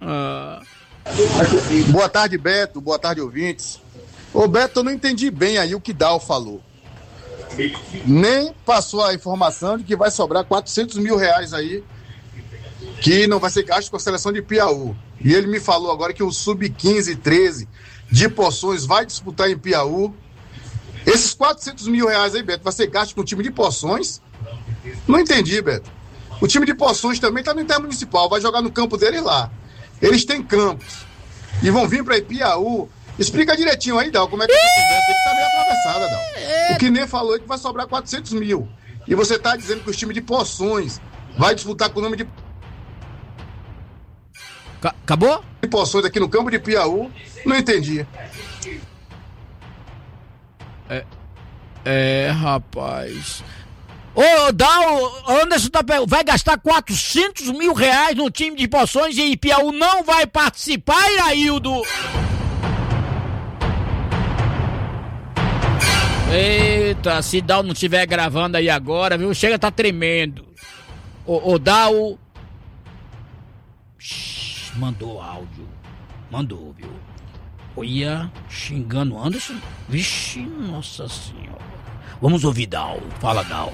Boa tarde, Beto. Boa tarde, ouvintes. Ô, Beto, eu não entendi bem aí o que Dal falou. Nem passou a informação de que vai sobrar 400 mil reais aí, que não vai ser gasto com a seleção de Piauí. E ele me falou agora que o Sub-15 e 13 de Poções vai disputar em Piauí. Esses 400 mil reais aí, Beto, vai ser gasto com o time de Poções? Não entendi, Beto. O time de Poções também está no Intermunicipal, vai jogar no campo deles lá. Eles têm campos e vão vir para Piauí. Explica direitinho aí, Dal, como é que essa conversa aí que tá meio atravessada, Dal. O que nem falou é que vai sobrar 400 mil. E você tá dizendo que o time de Poções vai disputar com o nome de... Acabou? De Poções aqui no campo de Piauí. Não entendi. Rapaz. Ô, Dal, Anderson vai gastar 400 mil reais no time de Poções e Piauí não vai participar, Iraildo? Eita, se Dal não estiver gravando aí agora, viu? Chega, tá tremendo. O Dal... Mandou áudio. Mandou, viu? Olha, xingando Anderson. Vixe, nossa senhora. Vamos ouvir Dal. Fala, Dal.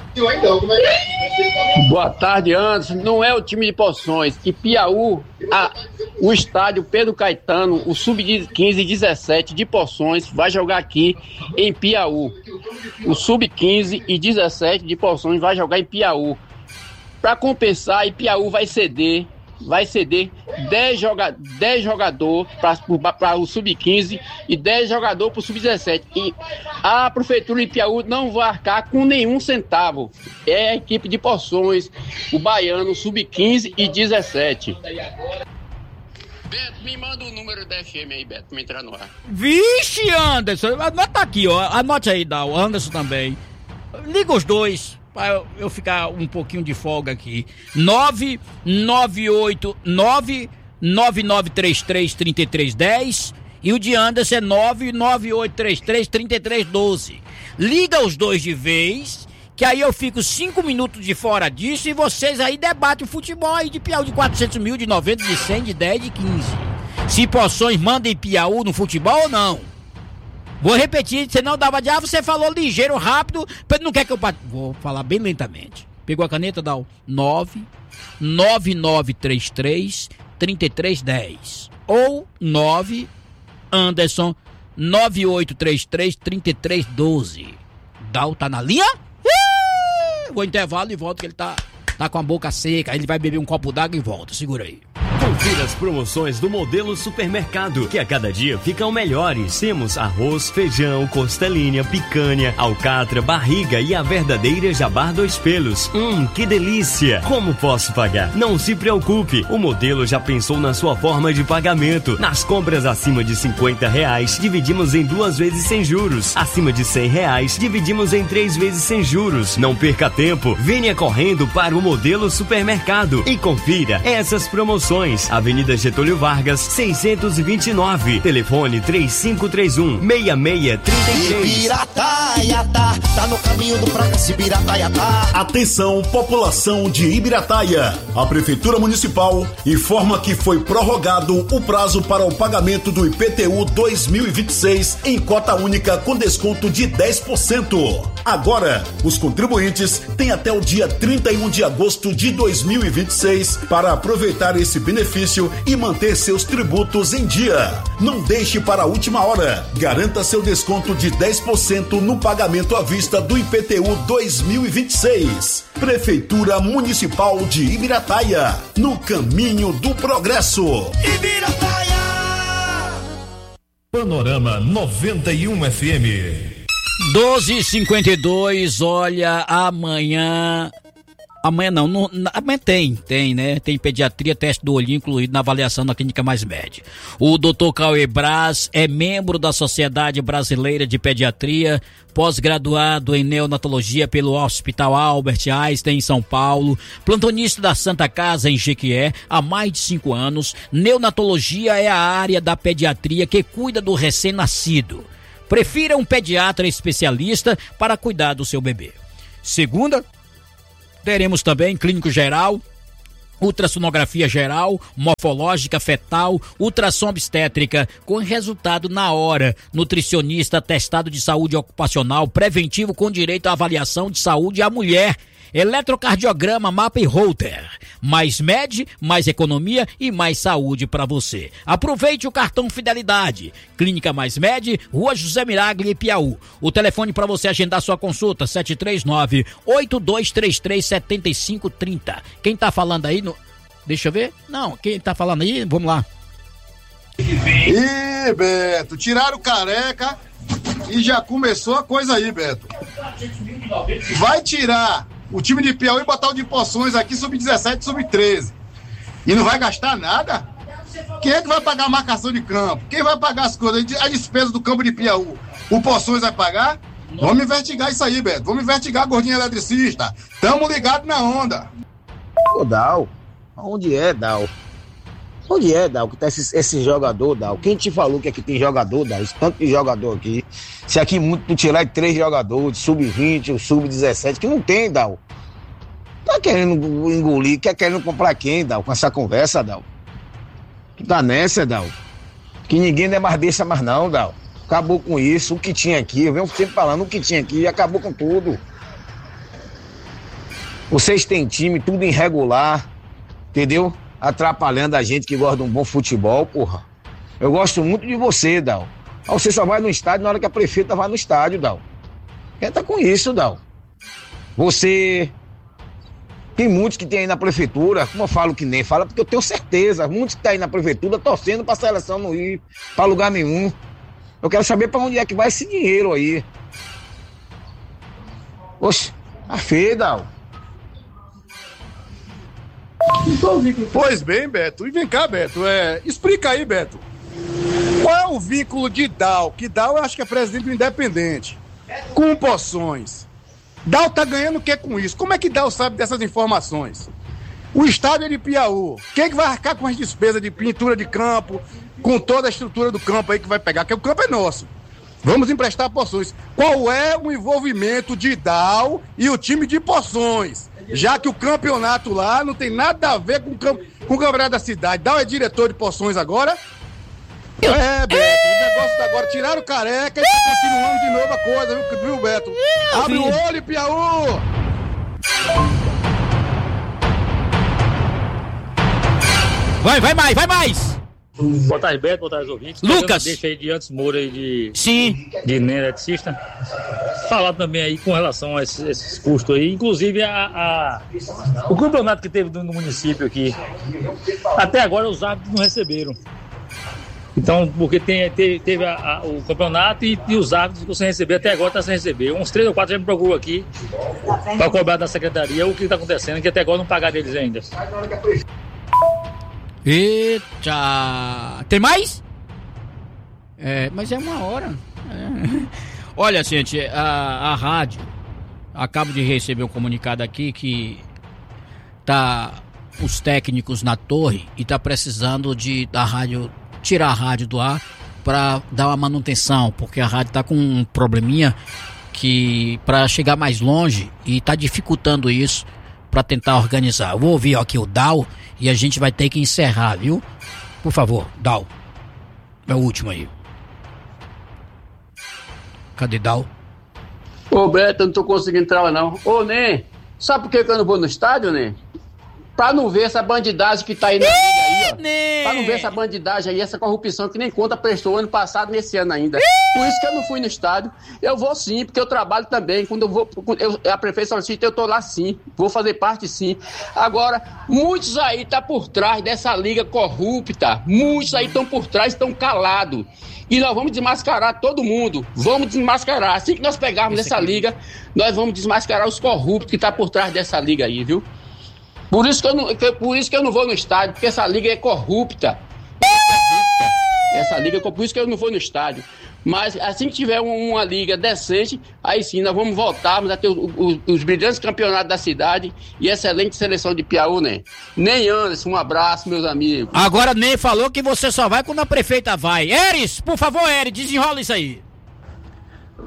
Boa tarde, Anderson. Não é o time de Poções. E Piauí, o estádio Pedro Caetano, o Sub-15 e 17 de Poções, vai jogar aqui em Piauí. O Sub-15 e 17 de Poções vai jogar em Piauí. Para compensar, Piauí vai ceder 10 jogadores para o Sub-15 e 10 jogadores para o Sub-17. E a Prefeitura de Piauí não vai arcar com nenhum centavo. É a equipe de Poções, o Baiano, Sub-15 e 17. Beto, me manda o número da FM aí, Beto, pra entrar no ar. Vixe, Anderson, anota aqui, ó. Anote aí, Dal, Anderson também. Liga os dois. Pra eu ficar um pouquinho de folga aqui. 99333310 e o de Anderson é 998333312. Liga os dois de vez, que aí eu fico 5 minutos de fora disso e vocês aí debatem o futebol aí de Piauí de 400 mil, de 90, de 100, de 10, de 15. Se Poções mandem Piauí no futebol ou não. Vou repetir, você não dava de você falou ligeiro, rápido, não quer que eu... Vou falar bem lentamente. Pegou a caneta, dá o 99933-3310 ou 9 Anderson 9833-3312. Dal tá na linha? Vou intervalo e volto que ele tá com a boca seca, aí ele vai beber um copo d'água e volta, segura aí. Confira as promoções do Modelo Supermercado, que a cada dia ficam melhores. Temos arroz, feijão, costelinha, picanha, alcatra, barriga e a verdadeira Jabar 2 Pelos. Que delícia! Como posso pagar? Não se preocupe, o Modelo já pensou na sua forma de pagamento. Nas compras acima de R$50, dividimos em 2 vezes sem juros. Acima de R$100, dividimos em 3 vezes sem juros. Não perca tempo, venha correndo para o Modelo Supermercado e confira essas promoções. Avenida Getúlio Vargas, 629. Telefone 3531-6633. Ibirataia tá no caminho do fracasso. Ibirataia tá. Atenção, população de Ibirataia. A Prefeitura Municipal informa que foi prorrogado o prazo para o pagamento do IPTU 2026 em cota única com desconto de 10%. Agora, os contribuintes têm até o dia 31 de agosto de 2026 para aproveitar esse benefício e manter seus tributos em dia. Não deixe para a última hora. Garanta seu desconto de 10% no pagamento à vista do IPTU 2026. Prefeitura Municipal de Ibirataia, no caminho do progresso. Ibirataia! Panorama 91 FM. 12h52, olha, amanhã não, amanhã tem, né? Tem pediatria, teste do olhinho incluído na avaliação na Clínica Mais Med. O Dr. Cauê Braz é membro da Sociedade Brasileira de Pediatria, pós-graduado em neonatologia pelo Hospital Albert Einstein em São Paulo, plantonista da Santa Casa em Jequié há mais de 5 anos. Neonatologia é a área da pediatria que cuida do recém-nascido. Prefira um pediatra especialista para cuidar do seu bebê. Segunda, teremos também clínico geral, ultrassonografia geral, morfológica, fetal, ultrassom obstétrica, com resultado na hora, nutricionista, atestado de saúde ocupacional, preventivo com direito à avaliação de saúde à mulher, eletrocardiograma, mapa e holter. Mais med, mais economia e mais saúde para você. Aproveite o cartão Fidelidade. Clínica Mais Med, Rua José Miragli, Piauí. O telefone para você agendar sua consulta, 739-8233-7530. Quem tá falando aí? Deixa eu ver. Não, quem tá falando aí? Vamos lá. Ih, Beto, tiraram o Careca e já começou a coisa aí, Beto. Vai tirar o time de Piauí e botar o de Poções aqui, sub-17, sub-13. E não vai gastar nada? Quem é que vai pagar a marcação de campo? Quem vai pagar as coisas? A despesa do campo de Piauí? O Poções vai pagar? Vamos investigar isso aí, Beto. Vamos investigar a gordinha eletricista. Tamo ligado na onda. Ô, Dal, onde é, Dal? Onde é, Dal, que tá esse jogador, Dal? Quem te falou que aqui tem jogador, Dal? Esse tanto de jogador aqui. Se aqui muito tirar 3 jogadores, sub-20 ou sub-17, que não tem, Dal. Tá querendo engolir, querendo comprar quem, Dal? Com essa conversa, Dal? Tu tá nessa, Dal? Que ninguém não é mais dessa mais não, Dal. Acabou com isso, o que tinha aqui, eu venho sempre falando, o que tinha aqui, acabou com tudo. Vocês têm time, tudo irregular, entendeu? Atrapalhando a gente que gosta de um bom futebol, porra. Eu gosto muito de você, Dal. Você só vai no estádio na hora que a prefeita vai no estádio, Dal. Quem tá com isso, Dal? Você... Tem muitos que tem aí na prefeitura, como eu falo que nem fala, porque eu tenho certeza, muitos que tá aí na prefeitura torcendo pra seleção não ir pra lugar nenhum. Eu quero saber pra onde é que vai esse dinheiro aí. Oxe, tá feio, Dal. Pois bem, Beto. E vem cá, Beto. Explica aí, Beto. Qual é o vínculo de Dal? Que Dal eu acho que é presidente do Independente. Com Poções. Dal tá ganhando o que com isso? Como é que Dal sabe dessas informações? O estádio é de Piauí. Quem é que vai arcar com as despesas de pintura de campo, com toda a estrutura do campo aí que vai pegar? Porque o campo é nosso. Vamos emprestar Poções. Qual é o envolvimento de Dal e o time de Poções? Já que o campeonato lá não tem nada a ver com o campeonato da cidade. Dal é diretor de Poções agora? Beto, o negócio da agora. Tiraram o Careca e tá continuando de novo a coisa, viu, Beto? Abre o olho, Piauí! Vai mais! Boa tarde, Beto, boa tarde, ouvintes. Lucas! Deixa aí de antes Moura aí de... Sim. De Ney Eletricista. Falar também aí com relação a esses custos aí, inclusive o campeonato que teve no município aqui. Até agora os árbitros não receberam. Então, porque teve o campeonato e os árbitros ficam sem receber, até agora está sem receber. Uns 3 ou 4 já me procuram aqui para cobrar da secretaria o que está acontecendo, que até agora não pagaram eles ainda. Eita! Tem mais? Mas é 1 hora. Olha, gente, a rádio, acabo de receber um comunicado aqui que tá os técnicos na torre e tá precisando da rádio, tirar a rádio do ar para dar uma manutenção, porque a rádio tá com um probleminha que para chegar mais longe e tá dificultando isso para tentar organizar. Eu vou ouvir aqui o Dal e a gente vai ter que encerrar, viu? Por favor, Dal. É o último aí. Cadê Dal? Ô, Beto, eu não tô conseguindo entrar não. Ô, Ney, sabe por que eu não vou no estádio, Ney? Pra não ver essa bandidagem que tá aí na liga aí, ó. Pra não ver essa bandidagem aí, essa corrupção que nem conta prestou ano passado, nesse ano ainda. Por isso que eu não fui no estádio. Eu vou sim, porque eu trabalho também. Quando eu vou, a prefeita solicita, eu tô lá sim. Vou fazer parte sim. Agora, muitos aí tá por trás dessa liga corrupta. Muitos aí estão por trás, estão calados. E nós vamos desmascarar todo mundo. Vamos desmascarar. Assim que nós pegarmos essa liga, nós vamos desmascarar os corruptos que tá por trás dessa liga aí, viu? Por isso que eu não vou no estádio, porque essa liga é corrupta. Essa liga, por isso que eu não vou no estádio. Mas assim que tiver uma liga decente, aí sim nós vamos voltar a ter os brilhantes campeonatos da cidade e excelente seleção de Piauí, né? Ney Anderson, um abraço, meus amigos. Agora Ney falou que você só vai quando a prefeita vai. Eris, por favor, Eris, desenrola isso aí.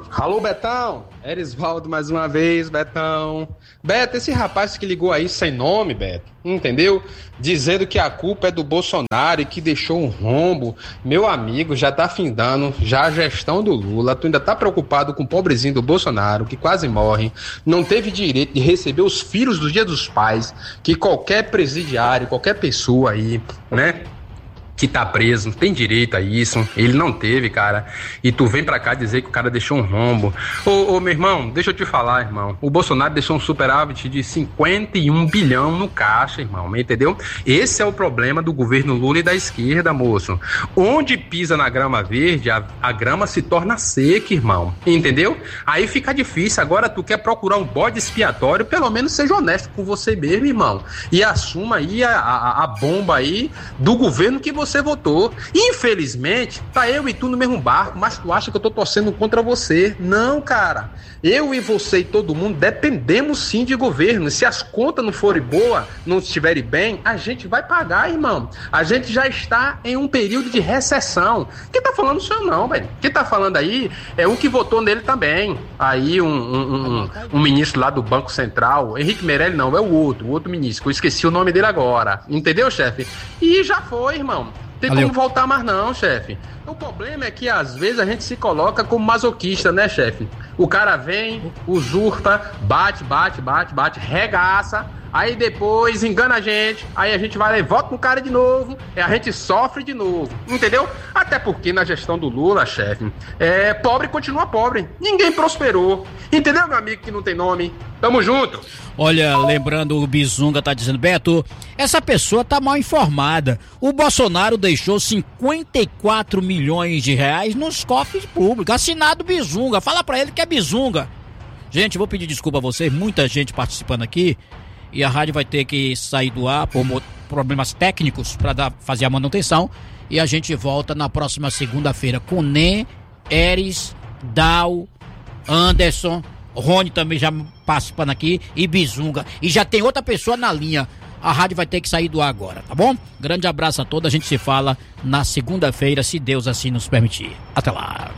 Alô, Betão? Erisvaldo mais uma vez, Betão. Beto, esse rapaz que ligou aí sem nome, Beto, entendeu? Dizendo que a culpa é do Bolsonaro e que deixou um rombo. Meu amigo, já tá findando já a gestão do Lula. Tu ainda tá preocupado com o pobrezinho do Bolsonaro, que quase morre. Não teve direito de receber os filhos do Dia dos Pais, que qualquer presidiário, qualquer pessoa aí, né, que tá preso, tem direito a isso. Ele não teve, cara. E tu vem pra cá dizer que o cara deixou um rombo. Ô, meu irmão, deixa eu te falar, irmão. O Bolsonaro deixou um superávit de 51 bilhão no caixa, irmão, entendeu? Esse é o problema do governo Lula e da esquerda, moço. Onde pisa na grama verde, a grama se torna seca, irmão, entendeu? Aí fica difícil. Agora tu quer procurar um bode expiatório, pelo menos seja honesto com você mesmo, irmão. E assuma aí a bomba aí do governo que você votou. Infelizmente, tá eu e tu no mesmo barco, mas tu acha que eu tô torcendo contra você. Não, cara. Eu e você e todo mundo dependemos sim de governo. Se as contas não forem boas, não estiverem bem, a gente vai pagar, irmão. A gente já está em um período de recessão. Quem tá falando isso não, velho? Quem tá falando aí é um que votou nele também. Aí um ministro lá do Banco Central, Henrique Meirelles não, é o outro ministro, que eu esqueci o nome dele agora. Entendeu, chefe? E já foi, irmão. Tem como voltar mais não, chefe. O problema é que às vezes a gente se coloca como masoquista, né, chefe? O cara vem, usurpa, bate, regaça, aí depois engana a gente, aí a gente vai lá e volta pro cara de novo, e a gente sofre de novo, entendeu? Até porque na gestão do Lula, chefe, pobre continua pobre, ninguém prosperou, entendeu, meu amigo que não tem nome? Tamo junto. Olha, lembrando, o Bizunga tá dizendo, Beto, essa pessoa tá mal informada. O Bolsonaro deixou 54 milhões de reais nos cofres públicos, assinado Bizunga. Fala pra ele que é Bizunga. Gente, vou pedir desculpa a vocês, muita gente participando aqui, e a rádio vai ter que sair do ar por problemas técnicos para fazer a manutenção, e a gente volta na próxima segunda-feira com Nê, Eris, Dal, Anderson, Rony também já participando aqui, e Bizunga. E já tem outra pessoa na linha. A rádio vai ter que sair do ar agora, tá bom? Grande abraço a todos. A gente se fala na segunda-feira, se Deus assim nos permitir. Até lá.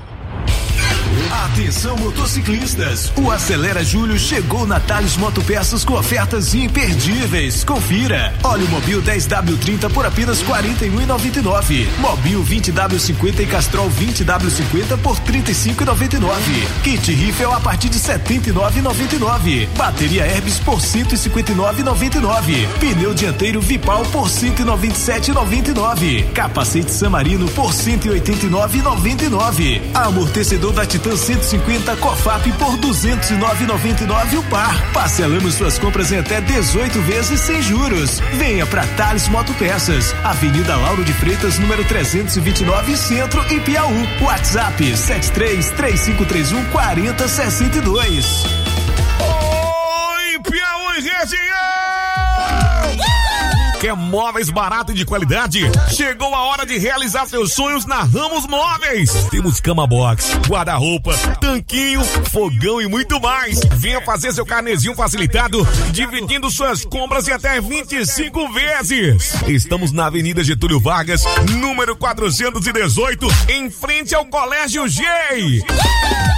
Atenção motociclistas, o Acelera Julho chegou na Thales Motopeças com ofertas imperdíveis. Confira: óleo Mobil 10W30 por apenas R$ 41,99. Mobil 20W50 e Castrol 20W50 por R$ 35,99. Kit Riffel a partir de R$ 79,99. Bateria Herbis por R$ 159,99. Pneu dianteiro Vipal por R$ 197,99. Capacete San Marino por R$ 189,99. Amortecedor da Titan 150 Cofap por R$ 209,99 o par. Parcelamos suas compras em até 18 vezes sem juros. Venha pra Thales Motopeças, Avenida Lauro de Freitas, número 329, Centro e Piauí. WhatsApp 7335314062. Oi, Piauí região! Quer móveis baratos e de qualidade? Chegou a hora de realizar seus sonhos na Ramos Móveis. Temos cama box, guarda-roupa, tanquinho, fogão e muito mais. Venha fazer seu carnezinho facilitado, dividindo suas compras em até 25 vezes. Estamos na Avenida Getúlio Vargas, número 418, em frente ao Colégio G.